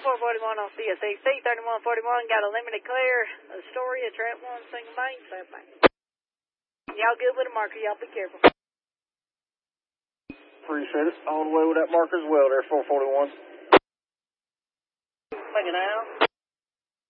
441 on CSEC 3141. Got a limited clear. Astoria, Trap 1, single main, South Main. Y'all good with a marker. Y'all be careful. Appreciate it. On the way with that marker as well there, 441. Take it out.